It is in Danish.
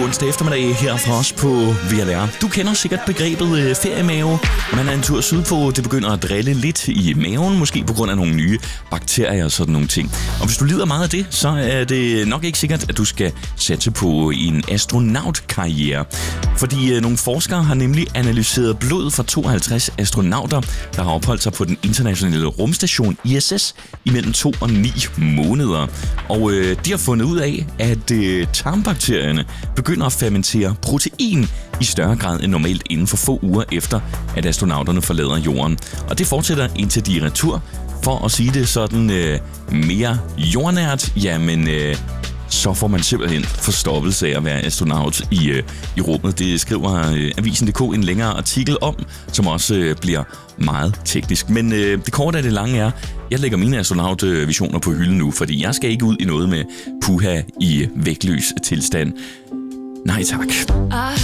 onsdag eftermiddag her fra os på VLR. Du kender sikkert begrebet feriemave. Man er en tur sydpå, det begynder at drille lidt i maven, måske på grund af nogle nye bakterier og sådan nogle ting. Og hvis du lider meget af det, så er det nok ikke sikkert, at du skal satse på en astronautkarriere. Fordi nogle forskere har nemlig analyseret blod fra 52 astronauter, der har opholdt sig på den internationale rumstation ISS imellem 2 og 9 måneder. Og de har fundet ud af, at tarmbakterierne begynder at fermentere protein i større grad end normalt inden for få uger efter, at astronauterne forlader jorden. Og det fortsætter indtil de er retur. For at sige det sådan mere jordnært, jamen så får man simpelthen forstoppelse af at være astronaut i rummet. Det skriver Avisen.dk en længere artikel om, som også bliver meget teknisk. Men det korte af det lange er, jeg lægger mine astronautvisioner på hylden nu, fordi jeg skal ikke ud i noget med puha i vægtløs tilstand. Nej tak.